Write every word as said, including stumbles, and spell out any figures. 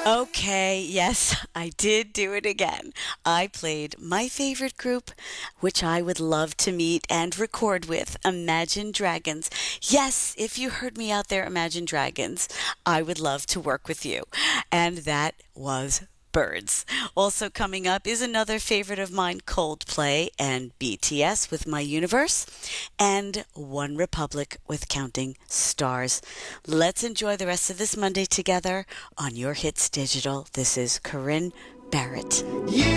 Okay, yes, I did do it again. I played my favorite group, which I would love to meet and record with, Imagine Dragons. Yes, if you heard me out there, Imagine Dragons, I would love to work with you. And that was Birds. Also coming up is another favorite of mine, Coldplay and B T S with My Universe, and One Republic with Counting Stars. Let's enjoy the rest of this Monday together on Your Hits Digital. This is Corinne Barrett.